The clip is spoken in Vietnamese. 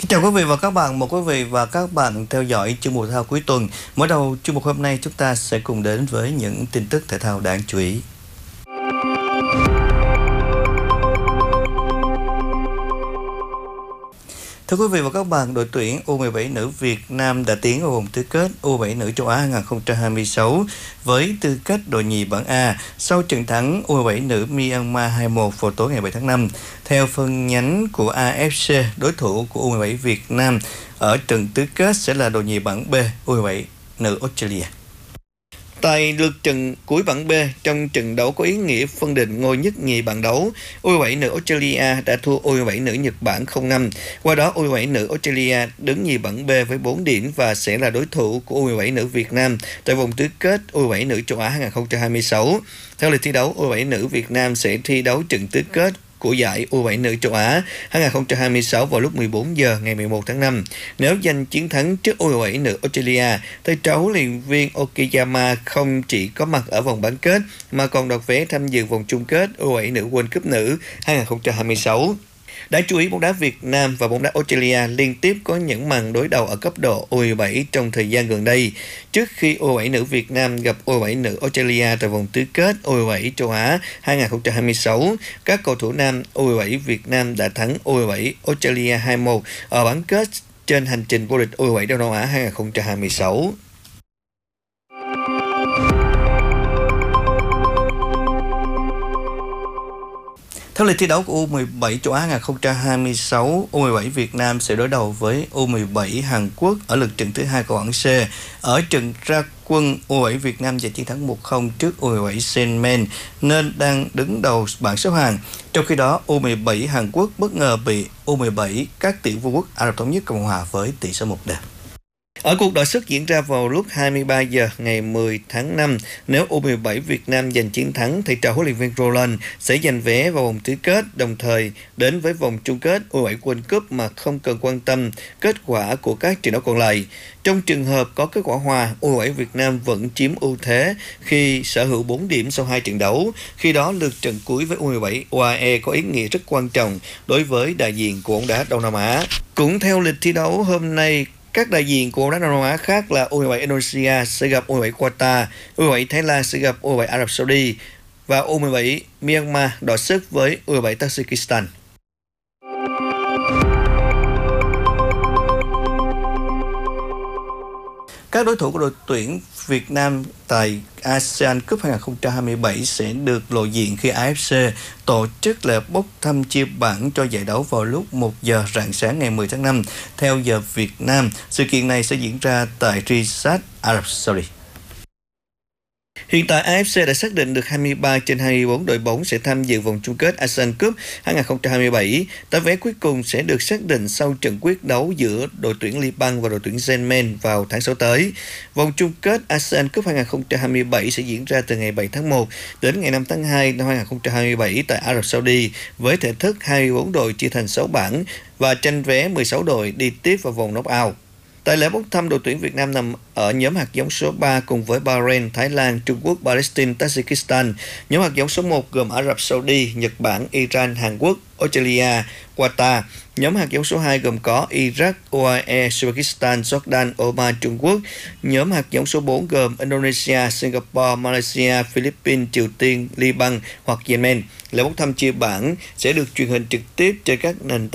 Chào quý vị và các bạn, mời quý vị và các bạn theo dõi chương mục thể thao cuối tuần. Mở đầu chương mục hôm nay chúng ta sẽ cùng đến với những tin tức thể thao đáng chú ý. Thưa quý vị và các bạn, đội tuyển U17 nữ Việt Nam đã tiến vào vòng tứ kết U17 nữ châu Á 2026 với tư cách đội nhì bảng A sau trận thắng U17 nữ Myanmar 2-1 vào tối ngày 7 tháng 5. Theo phân nhánh của AFC, đối thủ của U17 Việt Nam ở trận tứ kết sẽ là đội nhì bảng B U17 nữ Australia. Tại lượt trận cuối bảng B, trong trận đấu có ý nghĩa phân định ngôi nhất nhì bảng đấu, U17 nữ Australia đã thua U17 nữ Nhật Bản 0-5. Qua đó, U17 nữ Australia đứng nhì bảng B với 4 điểm và sẽ là đối thủ của U17 nữ Việt Nam tại vòng tứ kết U17 nữ châu Á 2026. Theo lịch thi đấu, U17 nữ Việt Nam sẽ thi đấu trận tứ kết của giải U17 nữ châu Á 2026 vào lúc 14 giờ ngày 11 tháng 5. Nếu giành chiến thắng trước U17 nữ Australia, thầy trò huấn luyện viên Okayama không chỉ có mặt ở vòng bán kết mà còn đoạt vé tham dự vòng chung kết U17 nữ World Cup nữ 2026. Đáng chú ý, bóng đá Việt Nam và bóng đá Australia liên tiếp có những màn đối đầu ở cấp độ U17 trong thời gian gần đây. Trước khi U17 nữ Việt Nam gặp U17 nữ Australia tại vòng tứ kết U17 châu Á 2026, các cầu thủ nam U17 Việt Nam đã thắng U17 Australia 2-1 ở bán kết trên hành trình vô địch U17 Đông Nam Á 2026. Theo lịch thi đấu của U17 châu Á 2026, U17 Việt Nam sẽ đối đầu với U17 Hàn Quốc ở lượt trận thứ 2 của bảng C. Ở trận ra quân, U17 Việt Nam giành chiến thắng 1-0 trước U17 Senmen nên đang đứng đầu bảng xếp hạng. Trong khi đó, U17 Hàn Quốc bất ngờ bị U17 các tiểu vương quốc Ả Rập Thống Nhất Cộng hòa với tỷ số 1-0. Ở cuộc đọ sức diễn ra vào lúc 23 giờ ngày 10 tháng 5, nếu U17 Việt Nam giành chiến thắng, thầy trò huấn luyện viên Roland sẽ giành vé vào vòng tứ kết, đồng thời đến với vòng chung kết U17 World Cup mà không cần quan tâm kết quả của các trận đấu còn lại. Trong trường hợp có kết quả hòa, U17 Việt Nam vẫn chiếm ưu thế khi sở hữu 4 điểm sau 2 trận đấu. Khi đó, lượt trận cuối với U17 UAE có ý nghĩa rất quan trọng đối với đại diện của bóng đá Đông Nam Á. Cũng theo lịch thi đấu hôm nay, các đại diện của bóng đá Đông Nam Á khác là U17 Indonesia sẽ gặp U17 Qatar, U17 Thái Lan sẽ gặp U17 Ả Rập Saudi và U17 Myanmar đọ sức với U17 Tajikistan. Các đối thủ của đội tuyển Việt Nam tại ASEAN Cup 2027 sẽ được lộ diện khi AFC tổ chức lễ bốc thăm chia bảng cho giải đấu vào lúc 1 giờ rạng sáng ngày 10 tháng 5 theo giờ Việt Nam. Sự kiện này sẽ diễn ra tại Riyadh, Ả Rập Saudi. Hiện tại AFC đã xác định được 23 trên 24 đội bóng sẽ tham dự vòng chung kết ASEAN Cup 2027. Tấm vé cuối cùng sẽ được xác định sau trận quyết đấu giữa đội tuyển Liban và đội tuyển Yemen vào tháng 6 tới. Vòng chung kết ASEAN Cup 2027 sẽ diễn ra từ ngày 7 tháng 1 đến ngày 5 tháng 2 năm 2027 tại Ả Rập Saudi với thể thức 24 đội chia thành 6 bảng và tranh vé 16 đội đi tiếp vào vòng knock-out. Tại lễ bốc thăm, đội tuyển Việt Nam nằm ở nhóm hạt giống số 3 cùng với Bahrain, Thái Lan, Trung Quốc, Palestine, Tajikistan. Nhóm hạt giống số 1 gồm Ả Rập Saudi, Nhật Bản, Iran, Hàn Quốc, Australia, Qatar. Nhóm hạt giống số 2 gồm có Iraq, UAE, Uzbekistan, Jordan, Oman, Trung Quốc. Nhóm hạt giống số 4 gồm Indonesia, Singapore, Malaysia, Philippines, Triều Tiên, Liban hoặc Yemen. Lễ bốc thăm chia bảng sẽ được truyền hình trực tiếp trên các nền tảng